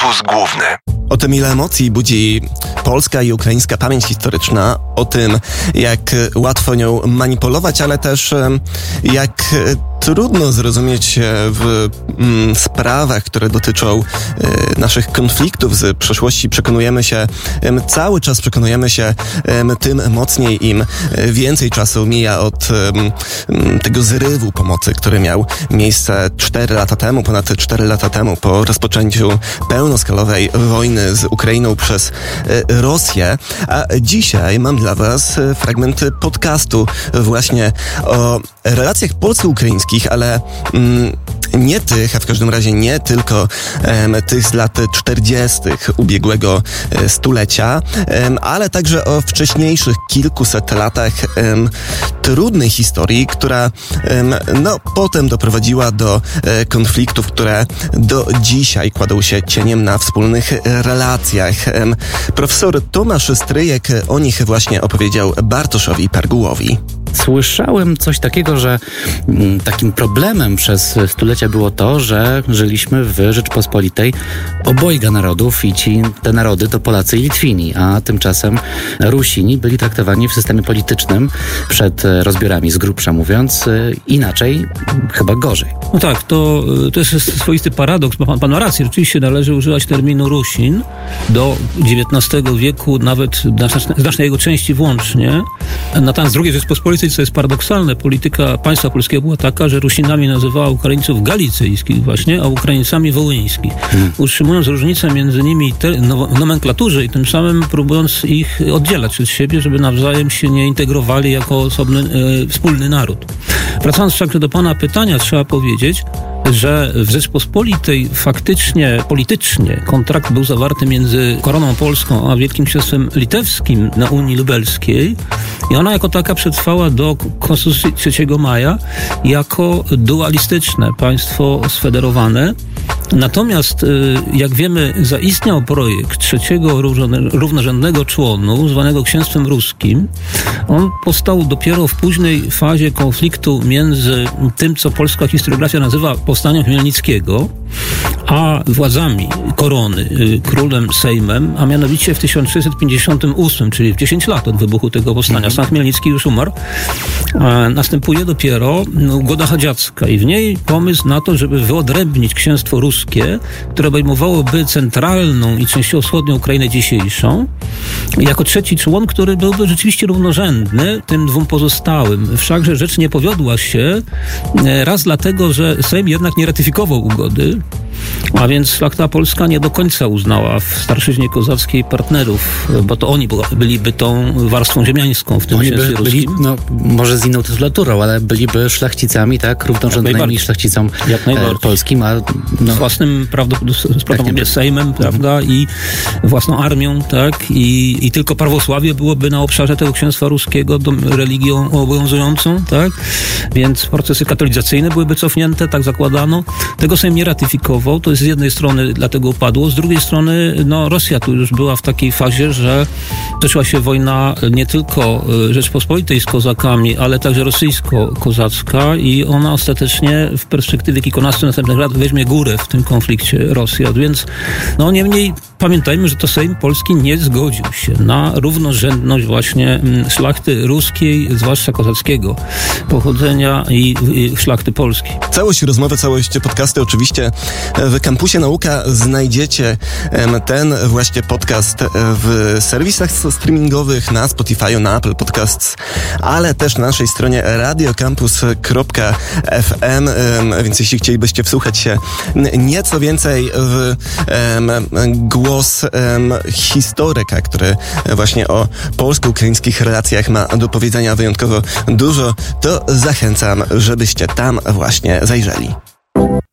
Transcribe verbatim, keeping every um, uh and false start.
Kampus Główny. O tym, ile emocji budzi polska i ukraińska pamięć historyczna, o tym, jak łatwo nią manipulować, ale też jak trudno zrozumieć się w mm, sprawach, które dotyczą y, naszych konfliktów z przeszłości. Przekonujemy się, y, cały czas przekonujemy się, y, tym mocniej im y, więcej czasu mija od y, tego zrywu pomocy, który miał miejsce cztery lata temu, ponad cztery lata temu, po rozpoczęciu pełnoskalowej wojny z Ukrainą przez y, Rosję. A dzisiaj mam dla was y, fragment podcastu właśnie o relacjach polsko-ukraińskich, ale mm, nie tych, a w każdym razie nie tylko em, tych z lat czterdziestych ubiegłego e, stulecia, em, ale także o wcześniejszych kilkuset latach em, trudnej historii, która em, no, potem doprowadziła do e, konfliktów, które do dzisiaj kładą się cieniem na wspólnych relacjach. Em, profesor Tomasz Stryjek o nich właśnie opowiedział Bartoszowi Pargułowi. Słyszałem coś takiego, że m, takim problemem przez stulecia było to, że żyliśmy w Rzeczpospolitej obojga narodów i ci te narody to Polacy i Litwini, a tymczasem Rusini byli traktowani w systemie politycznym przed rozbiorami, z grubsza mówiąc, inaczej, chyba gorzej. No tak, to, to jest swoisty paradoks, bo pan, pan ma rację, rzeczywiście należy używać terminu Rusin do dziewiętnastego wieku, nawet znacznej jego części włącznie. Natomiast z drugiej Rzeczpospolitej, co jest paradoksalne, polityka państwa polskiego była taka, że Rusinami nazywała Ukraińców galicyjskich właśnie, a Ukraińcami wołyńskich. Hmm. Utrzymując różnicę między nimi te, no, w nomenklaturze i tym samym próbując ich oddzielać od siebie, żeby nawzajem się nie integrowali jako osobny, e, wspólny naród. Wracając wszak do pana pytania, trzeba powiedzieć, że w Rzeczpospolitej faktycznie, politycznie kontrakt był zawarty między Koroną Polską a Wielkim Księstwem Litewskim na Unii Lubelskiej i ona jako taka przetrwała do Konstytucji trzeciego maja jako dualistyczne państwo sfederowane. Natomiast, jak wiemy, zaistniał projekt trzeciego równorzędnego członu, zwanego Księstwem Ruskim. On powstał dopiero w późnej fazie konfliktu między tym, co polska historiografia nazywa powstaniem Chmielnickiego, a władzami korony, królem Sejmem, a mianowicie w tysiąc sześćset pięćdziesiątym ósmym, czyli w dziesięć lat od wybuchu tego powstania. Stan Chmielnicki już umarł. A następuje dopiero ugoda chadziacka i w niej pomysł na to, żeby wyodrębnić księstwo ruskie, które obejmowałoby centralną i częściowo wschodnią Ukrainę dzisiejszą, jako trzeci człon, który byłby rzeczywiście równorzędny tym dwóm pozostałym. Wszakże rzecz nie powiodła się raz dlatego, że Sejm jednak nie ratyfikował ugody, a więc szlachta polska nie do końca uznała w starszyźnie kozackiej partnerów, bo to oni byliby tą warstwą ziemiańską w tym księstwie ruskim. Byli, no, może z inną tytulaturą, ale byliby szlachcicami, tak, równorzędnymi szlachcicom e, polskim, a no, z własnym prawdopodobnie tak, Sejmem, prawda, i własną armią, tak, i, i tylko prawosławie byłoby na obszarze tego księstwa ruskiego religią obowiązującą, tak, więc procesy katolizacyjne byłyby cofnięte, tak zakładano. Tego Sejm nie ratyfikował. To jest z jednej strony dlatego upadło, z drugiej strony no, Rosja tu już była w takiej fazie, że toczyła się wojna nie tylko Rzeczpospolitej z kozakami, ale także rosyjsko-kozacka i ona ostatecznie w perspektywie kilkunastu następnych lat weźmie górę w tym konflikcie Rosja. Więc no niemniej pamiętajmy, że to Sejm Polski nie zgodził się na równorzędność właśnie szlachty ruskiej, zwłaszcza kozackiego pochodzenia i, i szlachty polskiej. Całość rozmowy, całość podcasty oczywiście w Kampusie Nauka znajdziecie ten właśnie podcast w serwisach streamingowych, na Spotify, na Apple Podcasts, ale też na naszej stronie radiocampus kropka f m, więc jeśli chcielibyście wsłuchać się nieco więcej w głos historyka, który właśnie o polsko-ukraińskich relacjach ma do powiedzenia wyjątkowo dużo, to zachęcam, żebyście tam właśnie zajrzeli.